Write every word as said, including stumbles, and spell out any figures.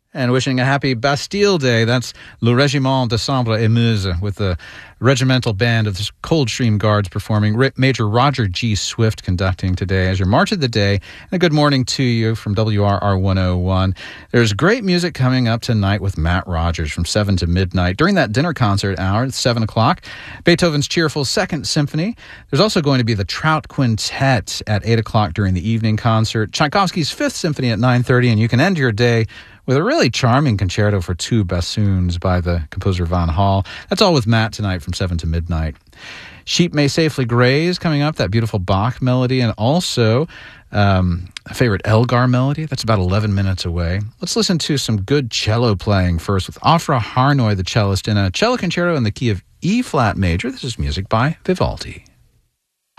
And wishing a happy Bastille Day. That's Le Régiment de Sambre et Meuse with the regimental band of the Coldstream Guards performing. Major Roger G. Swift conducting today as your March of the Day. And a good morning to you from W R R one oh one. There's great music coming up tonight with Matt Rogers from seven to midnight. During that dinner concert hour at seven o'clock, Beethoven's cheerful Second Symphony. There's also going to be the Trout Quintet at eight o'clock during the evening concert. Tchaikovsky's Fifth Symphony at nine thirty, and you can end your day with a really charming concerto for two bassoons by the composer Van Hall. That's all with Matt tonight from seven to midnight. Sheep May Safely Graze coming up, that beautiful Bach melody, and also um, a favorite Elgar melody. That's about eleven minutes away. Let's listen to some good cello playing first with Afra Harnoy, the cellist, in a cello concerto in the key of E-flat major. This is music by Vivaldi.